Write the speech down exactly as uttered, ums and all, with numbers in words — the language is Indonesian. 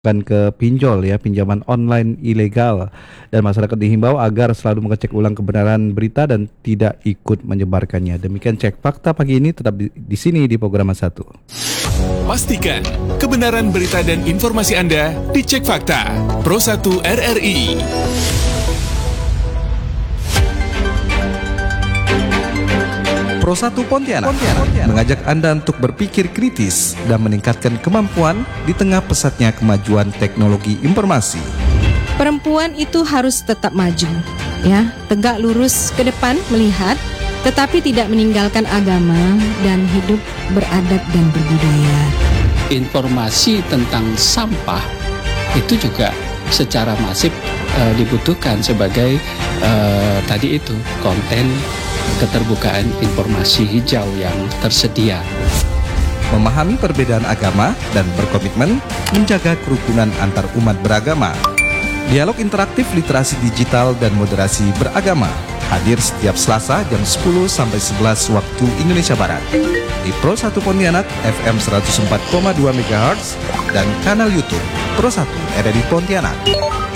Bukan ke pinjol ya, pinjaman online ilegal, dan masyarakat dihimbau agar selalu mengecek ulang kebenaran berita dan tidak ikut menyebarkannya. Demikian Cek Fakta pagi ini, tetap di, di sini di Program satu. Pastikan kebenaran berita dan informasi Anda dicek fakta. Pro satu R R I. Pro satu Pontianak, Pontianak, Pontianak mengajak Anda untuk berpikir kritis dan meningkatkan kemampuan di tengah pesatnya kemajuan teknologi informasi. Perempuan itu harus tetap maju, ya, tegak lurus ke depan melihat, tetapi tidak meninggalkan agama dan hidup beradat dan berbudaya. Informasi tentang sampah itu juga secara masif e, dibutuhkan sebagai e, tadi itu konten keterbukaan informasi hijau yang tersedia. Memahami perbedaan agama dan berkomitmen menjaga kerukunan antar umat beragama. Dialog interaktif literasi digital dan moderasi beragama hadir setiap Selasa jam sepuluh sampai sebelas waktu Indonesia Barat di Pro satu Pontianak F M seratus empat koma dua megahertz dan kanal YouTube Pro satu R R I Pontianak.